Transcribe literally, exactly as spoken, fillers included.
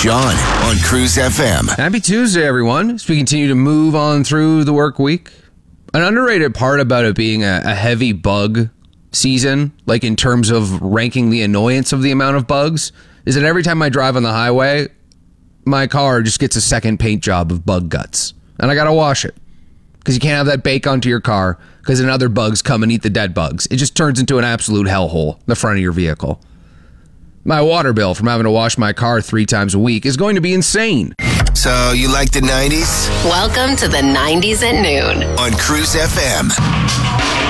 Sean on Cruise F M. Happy Tuesday, everyone. As we continue to move on through the work week. An underrated part about it being a, a heavy bug season, like in terms of ranking the annoyance of the amount of bugs, is that every time I drive on the highway, my car just gets a second paint job of bug guts. And I gotta wash it. Because you can't have that bake onto your car because then other bugs come and eat the dead bugs. It just turns into an absolute hellhole in the front of your vehicle. My water bill from having to wash my car three times a week is going to be insane. So, you like the nineties? Welcome to the nineties at noon On Cruise F M.